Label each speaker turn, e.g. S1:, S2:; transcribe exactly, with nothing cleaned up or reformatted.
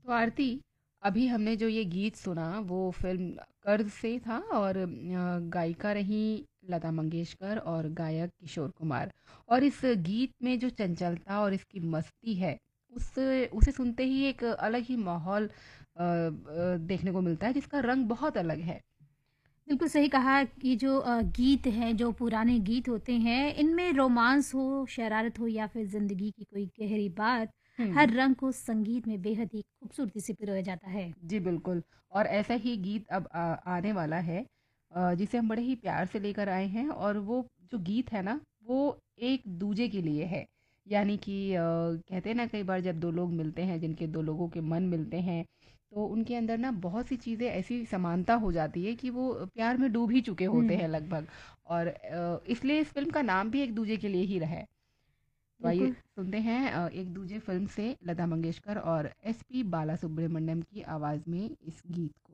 S1: तो आरती, अभी हमने जो ये गीत सुना वो फिल्म कर्ज से था, और अ, गायिका रही लता मंगेशकर और गायक किशोर कुमार। और इस गीत में जो चंचलता और इसकी मस्ती है, उस उसे सुनते ही एक अलग ही माहौल अ, अ, देखने को मिलता है, जिसका रंग बहुत अलग है।
S2: बिल्कुल सही कहा कि जो अ, गीत हैं, जो पुराने गीत होते हैं, इनमें रोमांस हो, शरारत हो या फिर ज़िंदगी की कोई गहरी बात, हर
S1: हम्म।
S2: रंग को संगीत में बेहद ही खूबसूरती से पिरोया जाता है।
S1: जी बिल्कुल। और ऐसा ही गीत अब आ, आने वाला है, अ, जिसे हम बड़े ही प्यार से लेकर आए हैं। और वो जो गीत है ना, वो एक दूजे के लिए है। यानी कि अ, कहते हैं ना, कई बार जब दो लोग मिलते हैं, जिनके दो लोगों के मन मिलते हैं, तो उनके अंदर ना बहुत सी चीज़ें ऐसी समानता हो जाती है कि वो प्यार में डूब ही चुके होते
S2: हुँ,
S1: हैं लगभग। और अ, इसलिए इस फिल्म का नाम भी एक दूजे के लिए ही रहा है। तो आइए
S2: बिल्कुल।
S1: सुनते हैं अ, एक दूजे फिल्म से लता मंगेशकर और एस पी बाला सुब्रमण्यम की आवाज़ में इस गीत को।